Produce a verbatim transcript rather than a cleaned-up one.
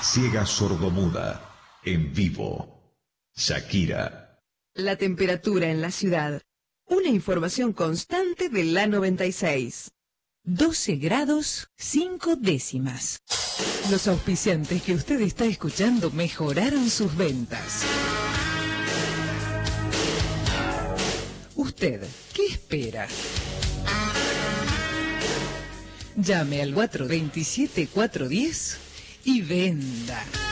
Ciega sordomuda, en vivo. Shakira. La temperatura en la ciudad. Una información constante de la noventa y seis. doce grados, cinco décimas. Los auspiciantes que usted está escuchando mejoraron sus ventas. ¿Usted qué espera? Llame al cuatro dos siete, cuatro uno cero y venda.